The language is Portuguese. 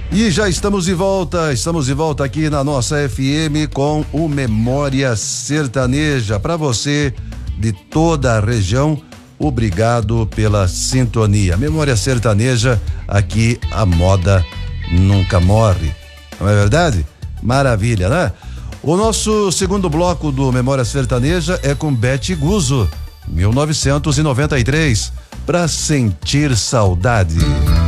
E já estamos de volta aqui na nossa FM com o Memória Sertaneja. Para você de toda a região, obrigado pela sintonia. Memória Sertaneja, aqui a moda nunca morre. Não é verdade? Maravilha, né? O nosso segundo bloco do Memória Sertaneja é com Bete Guzzo, 1993, pra sentir saudade.